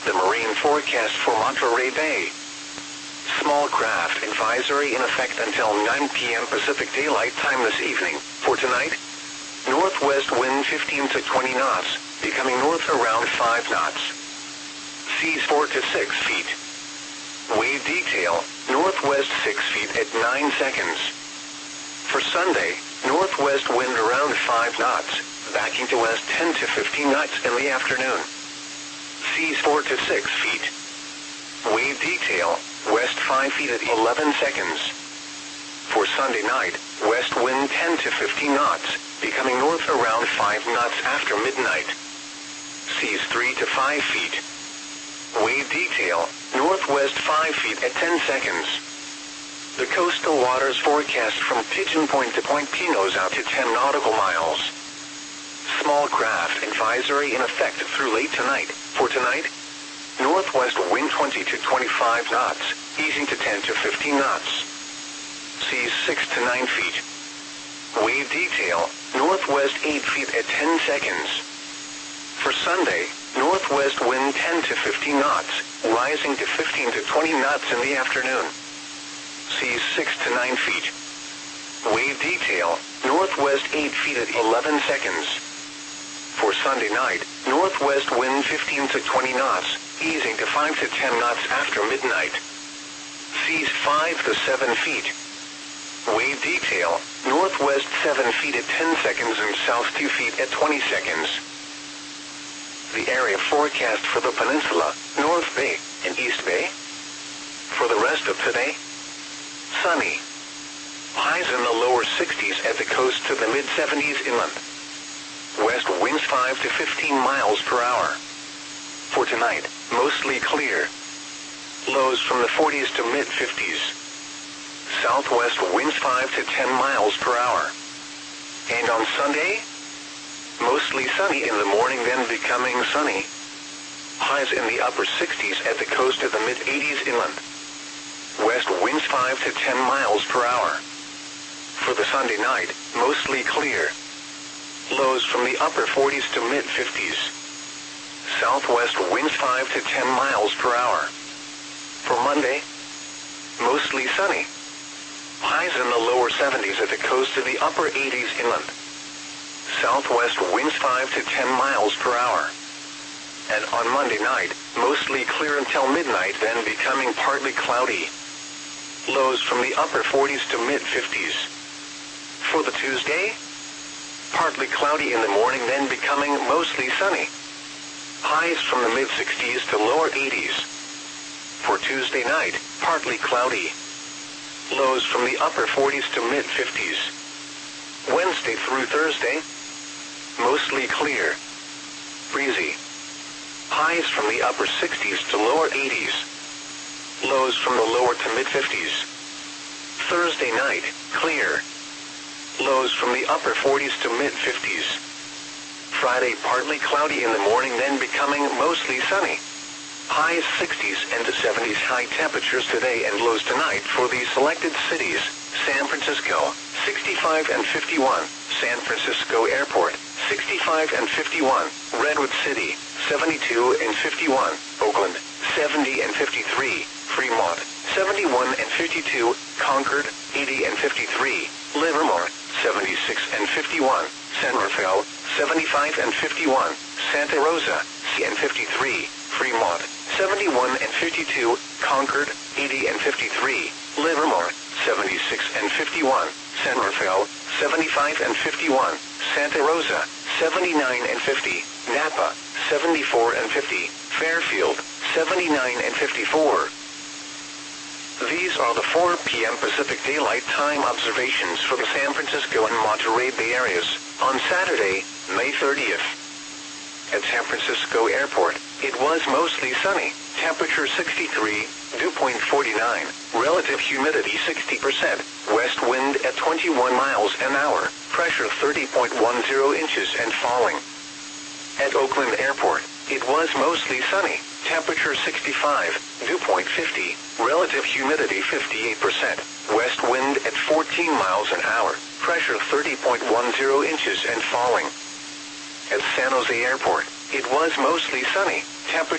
The marine forecast for Monterey Bay. Small craft advisory in effect until 9 p.m. Pacific Daylight Time this evening. For tonight, northwest wind 15 to 20 knots, becoming north around 5 knots. Seas 4 to 6 feet. Wave detail, northwest 6 feet at 9 seconds. For Sunday, northwest wind around 5 knots, backing to west 10 to 15 knots in the afternoon. Seas 4 to 6 feet. Wave detail, west 5 feet at 11 seconds. For Sunday night, west wind 10 to 15 knots, becoming north around 5 knots after midnight. Seas 3 to 5 feet. Wave detail, northwest 5 feet at 10 seconds. The coastal waters forecast from Pigeon Point to Point Pinos out to 10 nautical miles. Small craft advisory in effect through late tonight. For tonight, northwest wind 20 to 25 knots, easing to 10 to 15 knots. Seas 6 to 9 feet. Wave detail, northwest 8 feet at 10 seconds. For Sunday, northwest wind 10 to 15 knots, rising to 15 to 20 knots in the afternoon. Seas 6 to 9 feet. Wave detail, northwest 8 feet at 11 seconds. For Sunday night, northwest wind 15 to 20 knots, easing to 5 to 10 knots after midnight. Seas 5 to 7 feet. Wave detail, northwest 7 feet at 10 seconds and south 2 feet at 20 seconds. The area forecast for the peninsula, North Bay, and East Bay. For the rest of today, sunny. Highs in the lower 60s at the coast to the mid-70s inland. West winds 5 to 15 miles per hour. For tonight, mostly clear. Lows from the 40s to mid-50s. Southwest winds 5 to 10 miles per hour. And on Sunday, mostly sunny in the morning, then becoming sunny. Highs in the upper 60s at the coast to the mid-80s inland. West winds 5 to 10 miles per hour. For the Sunday night, mostly clear. Lows from the upper 40s to mid-50s. Southwest winds 5 to 10 miles per hour. For Monday, mostly sunny. Highs in the lower 70s at the coast to the upper 80s inland. Southwest winds 5 to 10 miles per hour. And on Monday night, mostly clear until midnight, then becoming partly cloudy. Lows from the upper 40s to mid-50s. For the Tuesday, partly cloudy in the morning, then becoming mostly sunny. Highs from the mid-60s to lower 80s. For Tuesday night, partly cloudy. Lows from the upper 40s to mid-50s. Wednesday through Thursday, mostly clear. Breezy. Highs from the upper 60s to lower 80s. Lows from the lower to mid-50s. Thursday night, clear. Lows from the upper 40s to mid-50s. Friday partly cloudy in the morning, then becoming mostly sunny. Highs 60s and to 70s high temperatures today and lows tonight for the selected cities. San Francisco, 65 and 51. San Francisco Airport, 65 and 51. Redwood City, 72 and 51. Oakland, 70 and 53. Fremont, 71 and 52. Concord, 80 and 53. Livermore, 76 and 51. San Rafael, 75 and 51. Santa Rosa, and 53. Fremont, 71 and 52. Concord, 80 and 53. Livermore, 76 and 51. San Rafael, 75 and 51. Santa Rosa, 79 and 50. Napa, 74 and 50. Fairfield, 79 and 54. These are the 4 p.m. Pacific Daylight Time observations for the San Francisco and Monterey Bay areas on Saturday, May 30th. At San Francisco Airport, it was mostly sunny, temperature 63, dew point 49, relative humidity 60%, west wind at 21 miles an hour, pressure 30.10 inches and falling. At Oakland Airport, it was mostly sunny, temperature 65, dew point 50, relative humidity 58%, west wind at 14 miles an hour, pressure 30.10 inches and falling. At San Jose Airport, it was mostly sunny, temperature